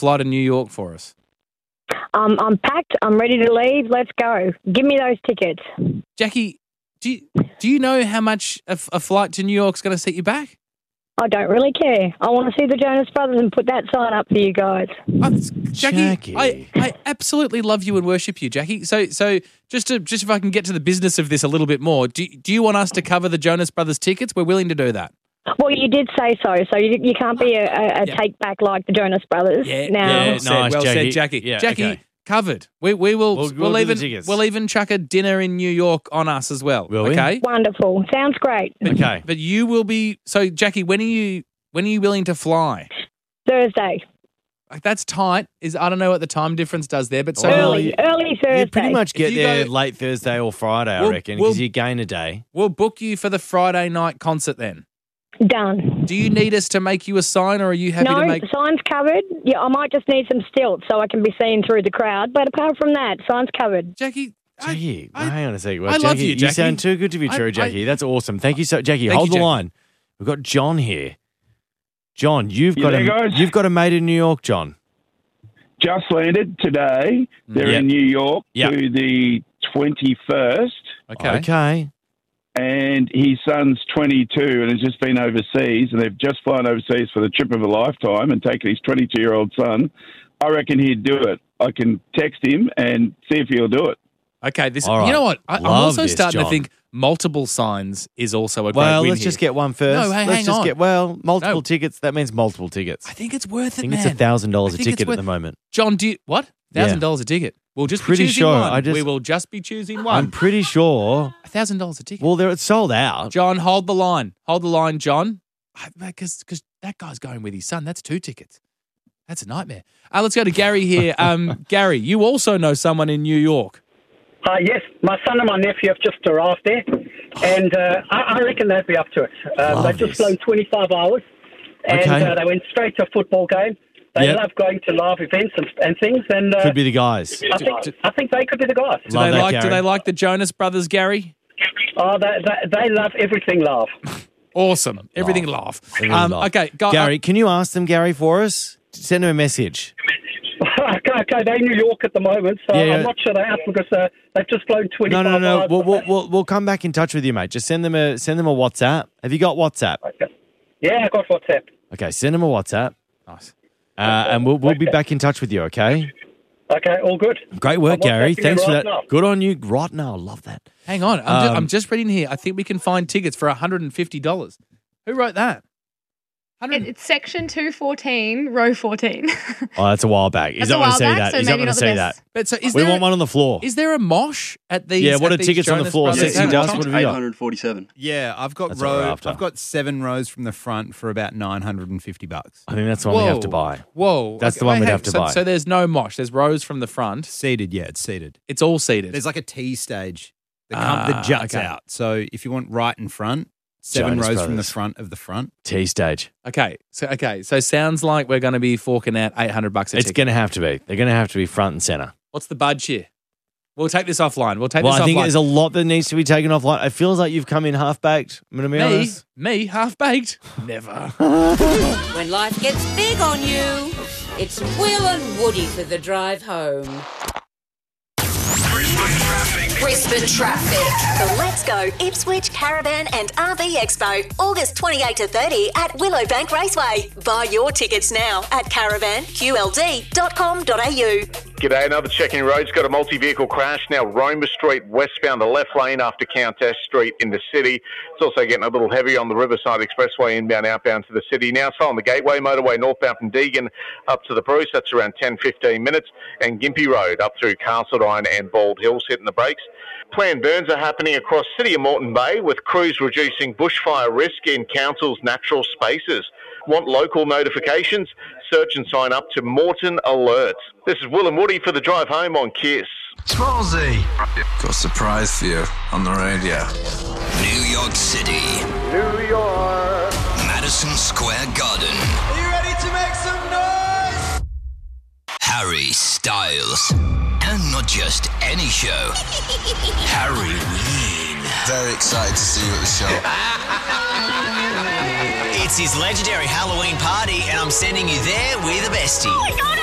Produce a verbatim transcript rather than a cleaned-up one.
fly to New York for us? Um, I'm packed. I'm ready to leave. Let's go. Give me those tickets. Jackie, do you, do you know how much a, a flight to New York's going to set you back? I don't really care. I want to see the Jonas Brothers and put that sign up for you guys. Oh, Jackie, Jackie. I, I absolutely love you and worship you, Jackie. So so just to just if I can get to the business of this a little bit more, do, do you want us to cover the Jonas Brothers tickets? We're willing to do that. Well, you did say so, so you, you can't be a, a, a Yeah. take back like the Jonas Brothers. Yeah, now, yeah, well Nice, said, well Jackie. said, Jackie. Yeah, Jackie, okay. covered. We we will We'll- we'll, we'll do the even tickets. we'll even chuck a dinner in New York on us as well. Will we? okay. Wonderful. Sounds great. Okay. But you will be so Jackie. When are you when are you willing to fly? Thursday. Like that's tight. Is I don't know what the time difference does there, but so Well, early, you- early Thursday. You pretty much get If you there go- late Thursday or Friday, I We'll- reckon, we'll- because you gain a day. we'll book you for the Friday night concert then. Done. Do you need us to make you a sign, or are you happy No, to make? sign's covered. Yeah, I might just need some stilts so I can be seen through the crowd. But apart from that, sign's covered. Jackie, I- Jackie, I- hang on a second. I Jackie, love you, Jackie. sound too good to be I- true, I- Jackie. That's awesome. Thank you so, Jackie. Thank hold you, the Jackie. line. We've got John here. John, you've You got there, a guys? you've got a mate in New York, John. Just landed today. They're Yep. in New York Yep. to the twenty-first, okay. Okay. and his son's twenty-two and has just been overseas, and they've just flown overseas for the trip of a lifetime and taken his twenty-two-year-old son. I reckon he'd do it. I can text him and see if he'll do it. Okay, this. All right. You know what? I, I'm Love also this, starting John. to think multiple signs is also a great Well, win let's here. just get one first. No, hey, let's hang just on. get well multiple No. tickets. That means multiple tickets. I think it's worth I it, think man. it's a thousand dollars I a think it's ticket at worth- the moment. John, do you what? Yeah. Thousand dollars a ticket. We'll just Pretty be choosing sure. one. I just- we will just be choosing one. I'm pretty sure. A thousand dollars a ticket. Well, they're it's sold out. John, hold the line. Hold the line, John. Because because that guy's going with his son. That's two tickets. That's a nightmare. Uh, let's go to Gary here. Um, Gary, you also know someone in New York. Uh, yes, my son and my nephew have just arrived there, and uh, I, I reckon they'd be up to it. Um, Love they've just this. flown twenty-five hours, and Okay. uh, they went straight to a football game. They Yep. love going to live events and, and things, and uh, Could be the guys. I, think, I think they could be the guys. Do Love they that, like? Do Gary. they like the Jonas Brothers, Gary? Oh, they, they, they love everything live. Awesome. Everything laugh. Everything Um, love. okay, go, Gary, can you ask them, Gary, for us? Send them a message. okay, okay, they're in New York at the moment, so Yeah, yeah. I'm not sure they're out because uh, they've just flown No, twenty-five no, no. hours. We'll, we'll, we'll, we'll come back in touch with you, mate. Just send them a send them a WhatsApp. Have you got WhatsApp? Okay. Yeah, I got WhatsApp. Okay, send them a WhatsApp, Nice. uh, and we'll we'll be back in touch with you. Okay. Okay, all good. Great work, I'm Gary. WhatsApping you Thanks for right that. now. Good on you. Right now, I love that. Hang on. I'm, ju- Um, I'm just reading here. I think we can find tickets for one hundred fifty dollars. Who wrote that? one It, hundred it's section two fourteen, row fourteen. Oh, that's a while back. He's That's a not going to while see back, that. so He's not maybe going to not the see best. that. But so is We there want a, one on the floor. Is there a mosh at these? Yeah, what at are these tickets on the Jonas floor? Brothers Sexy concerts? Dust, what have you got? eight hundred forty-seven. Yeah, I've got That's what we're row. after. I've got seven rows from the front for about nine hundred and fifty bucks. I think that's the one we have to buy. Whoa. That's Okay, the one wait, we'd hang- have to so, buy. So there's no mosh. There's rows from the front. Seated, yeah, it's seated. It's all seated. There's like a T stage. The, com- Ah, the juts okay. out. So if you want right in front, seven Jonas rows from the Brothers. front of the front. T stage. Okay. So okay. So sounds like we're going to be forking out eight hundred bucks a It's ticket. going to have to be. They're going to have to be front and center. What's the budge here? We'll take this offline. We'll take Well, this I think offline. there's a lot that needs to be taken offline. It feels like you've come in half baked. I'm going to be me, honest. me, half baked. Never. When life gets big on you, it's Will and Woody for the drive home. Brisbane Traffic. The Let's Go Ipswich Caravan and R V Expo, August twenty-eighth to thirtieth at Willowbank Raceway. Buy your tickets now at caravan q l d dot com dot a u. G'day, another checking road's got a multi-vehicle crash now Roma Street westbound the left lane after Countess Street in the city. It's also getting a little heavy on the Riverside Expressway inbound outbound to the city. Now slow on the Gateway Motorway northbound from Deagon up to the Bruce. That's around ten to fifteen minutes. And Gympie Road up through Castledine and Bald Hills hitting the brakes. Planned burns are happening across City of Moreton Bay with crews reducing bushfire risk in council's natural spaces. Want local notifications? Search and sign up to Moreton Alerts. This is Will and Woody for the drive home on KISS. Smallsy! Got a surprise for you on the radio. New York City. New York. Madison Square Garden. Are you ready to make some noise? Harry Styles. And not just any show. Harry Ween. Very excited to see you at the show. It's his legendary Halloween party, and I'm sending you there with a bestie. Oh my God,